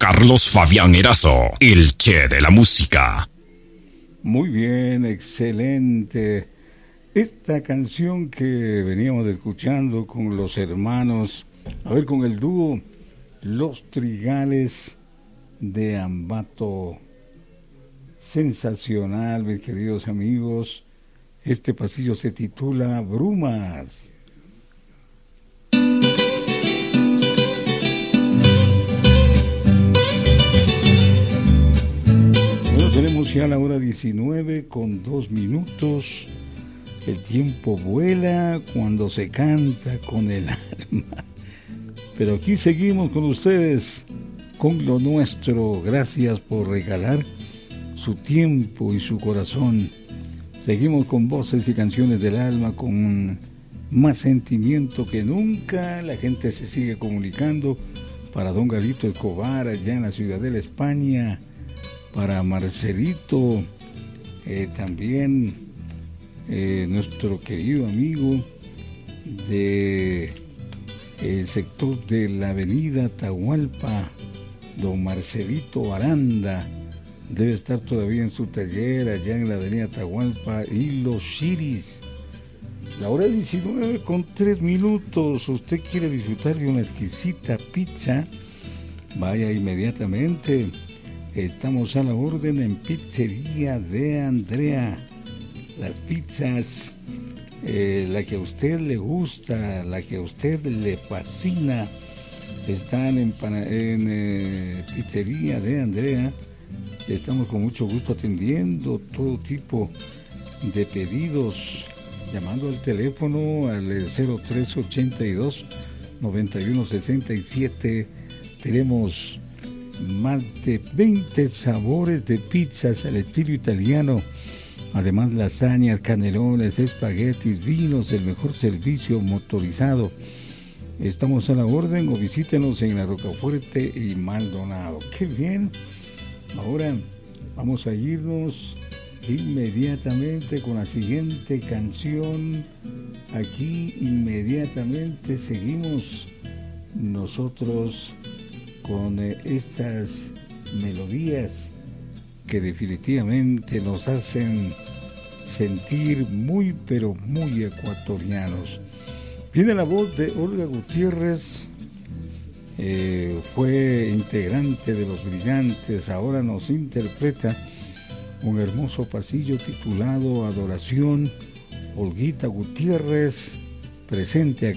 Carlos Fabián Erazo, el Che de la música. Muy bien, excelente. Esta canción que veníamos escuchando con los hermanos, con el dúo Los Trigales de Ambato. Sensacional, mis queridos amigos. Este pasillo se titula Brumas. Bueno, tenemos ya la hora 19:02. El tiempo vuela cuando se canta con el alma. Pero aquí seguimos con ustedes, con lo nuestro. Gracias por regalar su tiempo y su corazón. Seguimos con voces y canciones del alma, con más sentimiento que nunca. La gente se sigue comunicando para don Galito Escobar, allá en la Ciudadela, España, para Marcelito, también nuestro querido amigo de el sector de la avenida Atahualpa, don Marcelito Aranda. Debe estar todavía en su taller allá en la avenida Atahualpa y Los Chiris. La hora 19:03. Usted quiere disfrutar de una exquisita pizza, vaya inmediatamente. Estamos a la orden en Pizzería de Andrea. Las pizzas, la que a usted le gusta, la que a usted le fascina, están en Pizzería de Andrea. Estamos con mucho gusto atendiendo todo tipo de pedidos, llamando al teléfono al 0382 9167. Tenemos más de 20 sabores de pizzas al estilo italiano, además lasañas, canelones, espaguetis, vinos, el mejor servicio motorizado. Estamos a la orden o visítenos en la Rocafuerte y Maldonado. ¡Qué bien! Ahora vamos a irnos inmediatamente con la siguiente canción. Aquí inmediatamente seguimos nosotros con estas melodías que definitivamente nos hacen sentir muy pero muy ecuatorianos. Viene la voz de Olga Gutiérrez. Fue integrante de Los Brillantes, ahora nos interpreta un hermoso pasillo titulado Adoración. Olguita Gutiérrez, presente aquí